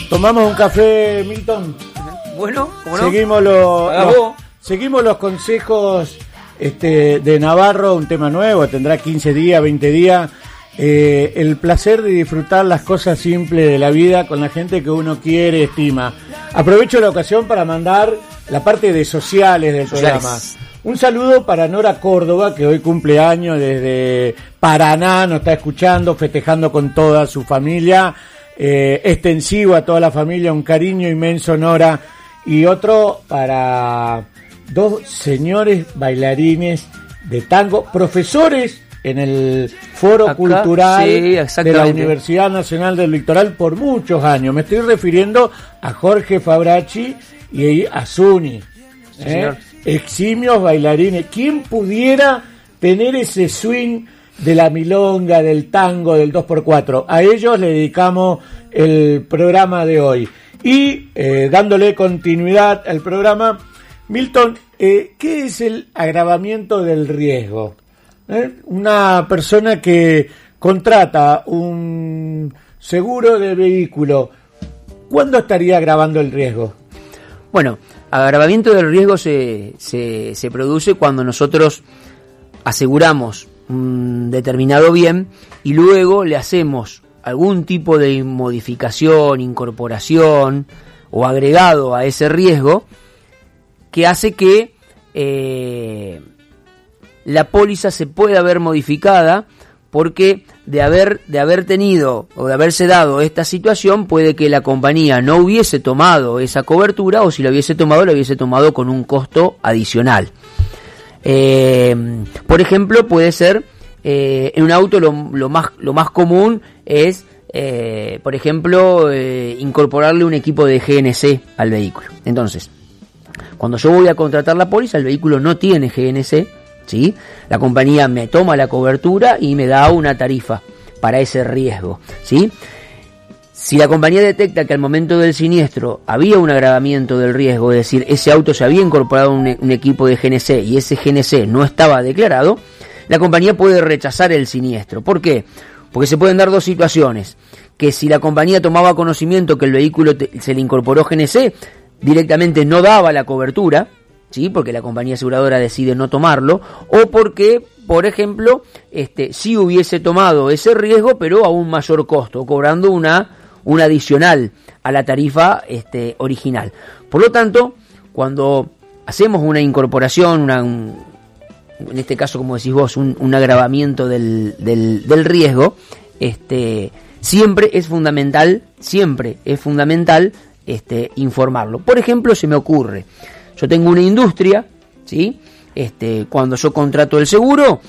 Tomamos un café, Milton. Bueno, ¿cómo no? Seguimos los consejos de Navarro, un tema nuevo, tendrá 15 días, 20 días. El placer de disfrutar las cosas simples de la vida con la gente que uno quiere, estima. Aprovecho la ocasión para mandar la parte de sociales del programa. Un saludo para Nora Córdoba, que hoy cumple años desde Paraná, nos está escuchando, festejando con toda su familia, extensivo a toda la familia, un cariño inmenso, Nora. Y otro para dos señores bailarines de tango, profesores en el Foro Cultural de la Universidad Nacional del Litoral por muchos años. Me estoy refiriendo a Jorge Fabracci y a Zuni. Eximios bailarines. ¿Quién pudiera tener ese swing de la milonga, del tango, del 2x4? A ellos le dedicamos el programa de hoy. Y dándole continuidad al programa, Milton, ¿qué es el agravamiento del riesgo? Una persona que contrata un seguro de vehículo, ¿cuándo estaría agravando el riesgo? Bueno, agravamiento del riesgo se produce cuando nosotros aseguramos un determinado bien y luego le hacemos algún tipo de modificación, incorporación o agregado a ese riesgo que hace que la póliza se pueda ver modificada, porque de haber tenido o de haberse dado esta situación puede que la compañía no hubiese tomado esa cobertura, o si lo hubiese tomado con un costo adicional. Por ejemplo, puede ser en un auto lo más común es por ejemplo incorporarle un equipo de GNC al vehículo. Entonces, cuando yo voy a contratar la póliza, el vehículo no tiene GNC, ¿sí? La compañía me toma la cobertura y me da una tarifa para ese riesgo, ¿sí? Si la compañía detecta que al momento del siniestro había un agravamiento del riesgo, es decir, ese auto se había incorporado un equipo de GNC y ese GNC no estaba declarado, la compañía puede rechazar el siniestro. ¿Por qué? Porque se pueden dar dos situaciones: que si la compañía tomaba conocimiento que el vehículo se le incorporó GNC, directamente no daba la cobertura, ¿sí? Porque la compañía aseguradora decide no tomarlo, o porque, por ejemplo, sí hubiese tomado ese riesgo, pero a un mayor costo, cobrando un adicional a la tarifa original. Por lo tanto, cuando hacemos una incorporación, en este caso, como decís vos, un agravamiento del riesgo, siempre es fundamental informarlo. Por ejemplo, se me ocurre, yo tengo una industria, ¿sí? Cuando yo contrato el seguro,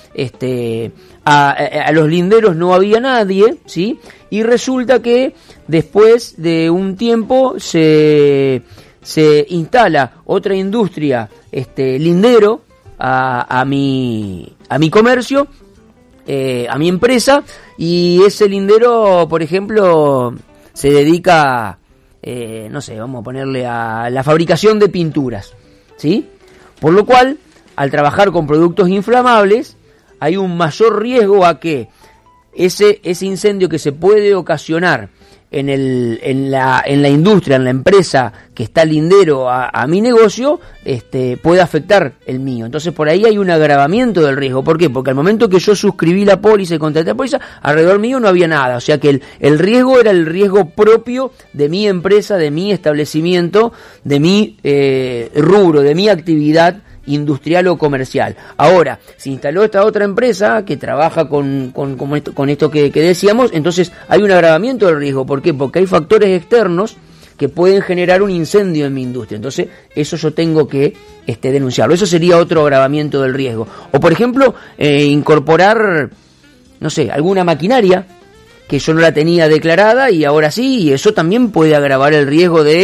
a los linderos no había nadie, ¿sí? Y resulta que después de un tiempo se instala otra industria, lindero, a mi comercio, a mi empresa, y ese lindero, por ejemplo, se dedica, no sé, vamos a ponerle a la fabricación de pinturas, ¿sí? Por lo cual, al trabajar con productos inflamables, hay un mayor riesgo a que ese incendio que se puede ocasionar en la industria, en la empresa que está lindero a mi negocio, puede afectar el mío. Entonces, por ahí hay un agravamiento del riesgo. ¿Por qué? Porque al momento que yo suscribí la póliza y contraté la póliza, alrededor mío no había nada. O sea que el riesgo era el riesgo propio de mi empresa, de mi establecimiento, de mi rubro, de mi actividad industrial o comercial. Ahora, se instaló esta otra empresa que trabaja con esto que decíamos, entonces hay un agravamiento del riesgo. ¿Por qué? Porque hay factores externos que pueden generar un incendio en mi industria. Entonces, eso yo tengo que denunciarlo. Eso sería otro agravamiento del riesgo. O, por ejemplo, incorporar, no sé, alguna maquinaria que yo no la tenía declarada y ahora sí, y eso también puede agravar el riesgo de